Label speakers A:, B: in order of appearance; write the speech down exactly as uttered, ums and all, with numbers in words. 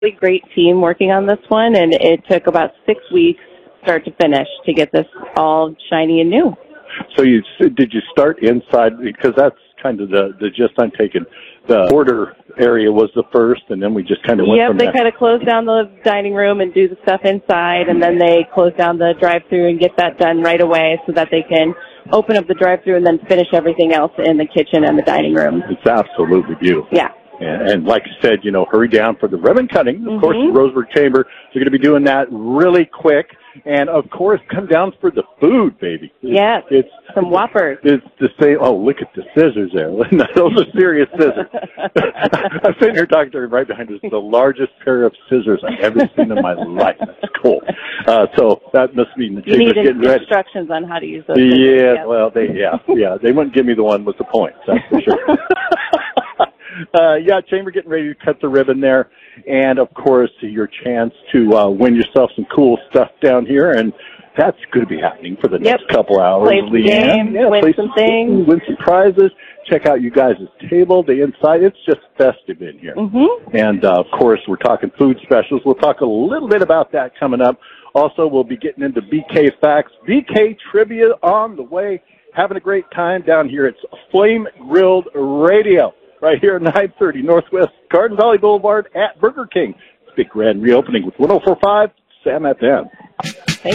A: really great team working on this one, and it took about six weeks, start to finish, to get this all shiny and new.
B: So you did you start inside, because that's kind of the the gist I'm taking. The order area was the first, and then we just kind of went
A: yep,
B: from
A: they
B: there.
A: kind of closed down the dining room and do the stuff inside, and then they close down the drive-through and get that done right away so that they can open up the drive-through and then finish everything else in the kitchen and the dining room.
B: It's absolutely beautiful.
A: Yeah.
B: And, and like I said, you know, hurry down for the ribbon cutting. Of
A: Mm-hmm.
B: course, the Roseburg Chamber, they're going to be doing that really quick. And, of course, come down for the food, baby. It's,
A: yes,
B: it's,
A: some Whoppers.
B: It's the same. Oh, look at the scissors there. Those are serious scissors. I'm sitting here talking to her right behind us. The largest pair of scissors I've ever seen in my life. That's cool. Uh, so that must mean the
A: you
B: chamber's
A: need
B: getting ready.
A: instructions on how to use those.
B: Yeah,
A: scissors. Yep.
B: well, they, yeah, yeah. They wouldn't give me the one with the points, that's for sure. Uh, yeah, Chamber getting ready to cut the ribbon there. And, of course, your chance to uh, win yourself some cool stuff down here. And that's going to be happening for the
A: yep.
B: next couple hours.
A: Play some games,
B: yeah,
A: win
B: play
A: some things.
B: Win some prizes. Check out you guys' table, the inside. It's just festive in here.
A: Mm-hmm.
B: And, uh, of course, we're talking food specials. We'll talk a little bit about that coming up. Also, we'll be getting into B K Facts. B K Trivia on the way. Having a great time down here. It's Flame Grilled Radio. Right here at nine thirty Northwest Garden Valley Boulevard at Burger King. Big grand reopening with one oh four point five Sam F M.